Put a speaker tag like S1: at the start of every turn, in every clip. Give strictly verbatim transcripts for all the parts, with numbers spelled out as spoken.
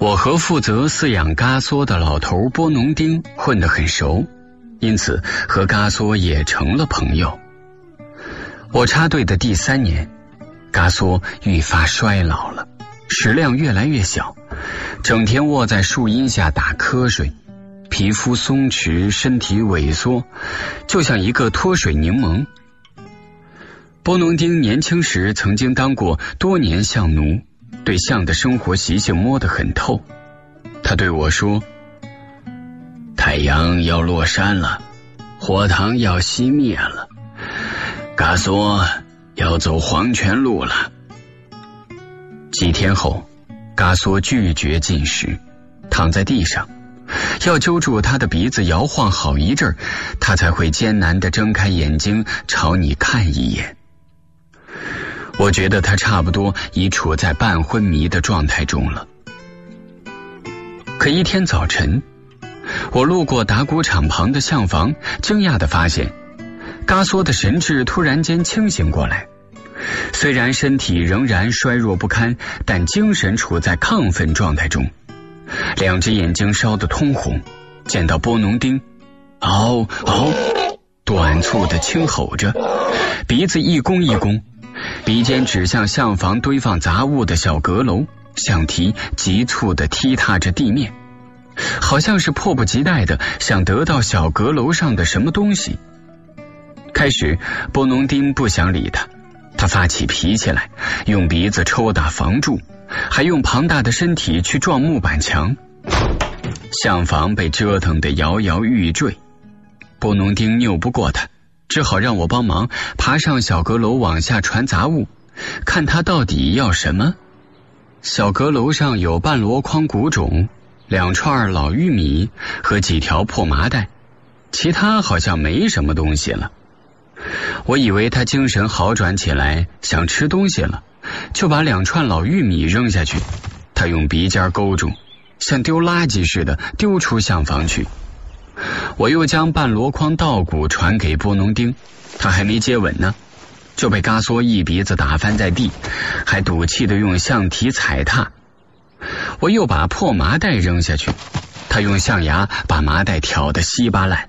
S1: 我和负责饲养嘎缩的老头波农丁混得很熟，因此和嘎缩也成了朋友。我插队的第三年，嘎缩愈发衰老了，食量越来越小，整天卧在树荫下打瞌睡，皮肤松弛，身体萎缩，就像一个脱水柠檬。波农丁年轻时曾经当过多年象奴，对象的生活习性摸得很透。他对我说，太阳要落山了，火塘要熄灭了，嘎缩要走黄泉路了。几天后，嘎缩拒绝进食，躺在地上，要揪住他的鼻子摇晃好一阵，他才会艰难地睁开眼睛朝你看一眼。我觉得他差不多已处在半昏迷的状态中了。可一天早晨，我路过打谷场旁的象房，惊讶地发现嘎缩的神智突然间清醒过来，虽然身体仍然衰弱不堪，但精神处在亢奋状态中，两只眼睛烧得通红，见到波农丁，嗷嗷短促地轻吼着，鼻子一弓一弓，鼻尖指向象房堆放杂物的小阁楼，象蹄急促地踢踏着地面，好像是迫不及待地想得到小阁楼上的什么东西。开始波农丁不想理他，他发起脾气来，用鼻子抽打房柱，还用庞大的身体去撞木板墙。象房被折腾得摇摇欲坠，波农丁拗不过他，只好让我帮忙爬上小阁楼往下传杂物，看他到底要什么。小阁楼上有半箩筐谷种，两串老玉米和几条破麻袋，其他好像没什么东西了。我以为他精神好转起来，想吃东西了，就把两串老玉米扔下去，他用鼻尖勾住，像丢垃圾似的丢出象房去。我又将半箩筐稻谷传给波农丁，他还没接稳呢，就被嘎缩一鼻子打翻在地，还赌气地用象蹄踩踏。我又把破麻袋扔下去，他用象牙把麻袋挑得稀巴烂。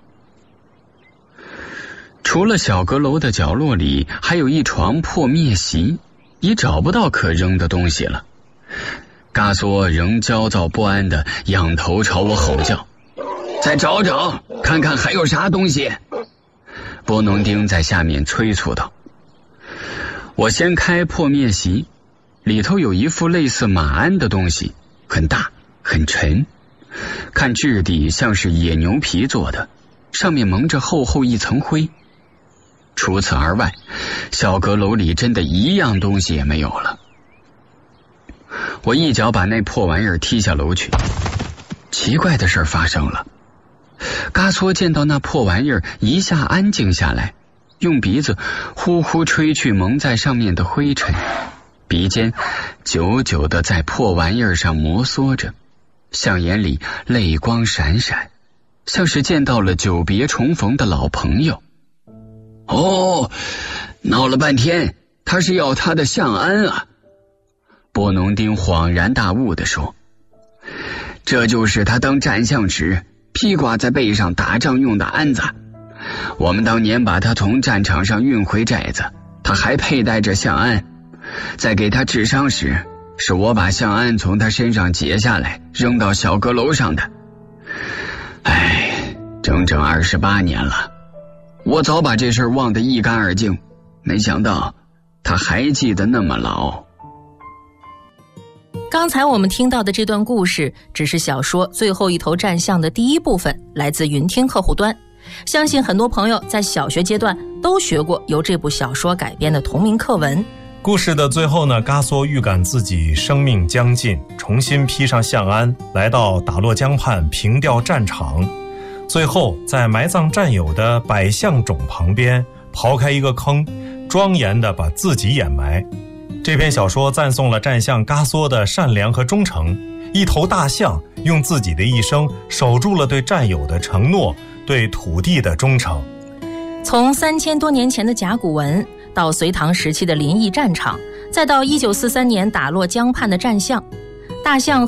S1: 除了小阁楼的角落里，还有一床破篾席，已找不到可扔的东西了。嘎缩仍焦躁不安地仰头朝我吼叫，再找找，看看还有啥东西。波农丁在下面催促道。我掀开破篾席，里头有一副类似马鞍的东西，很大很沉，看质地像是野牛皮做的，上面蒙着厚厚一层灰。除此而外，小阁楼里真的一样东西也没有了。我一脚把那破玩意儿踢下楼去。奇怪的事发生了，嘎缩见到那破玩意儿一下安静下来，用鼻子呼呼吹去蒙在上面的灰尘，鼻尖久久地在破玩意儿上摩挲着，象眼里泪光闪闪，像是见到了久别重逢的老朋友。哦，闹了半天，他是要他的象鞍啊！波农丁恍然大悟地说，这就是他当战象时披挂在背上打仗用的鞍子。我们当年把他从战场上运回寨子，他还佩戴着象鞍。在给他治伤时，是我把象鞍从他身上解下来扔到小阁楼上的。唉，整整二十八年了，我早把这事儿忘得一干二净，没想到他还记得那么牢。
S2: 刚才我们听到的这段故事只是小说最后一头战象的第一部分，来自云听客户端。相信很多朋友在小学阶段都学过由这部小说改编的同名课文。
S3: 故事的最后呢，嘎缩预感自己生命将尽，重新披上象鞍，来到打洛江畔平调战场。最后在埋葬战友的百象冢旁边刨开一个坑，庄严地把自己掩埋。这篇小说赞颂了战象嘎缩的善良和忠诚，一头大象用自己的一生守住了对战友的承诺，对土地的忠诚。
S2: 从三千多年前的甲骨文，到隋唐时期的临沂战场，再到一九四三年打洛江畔的战象，大象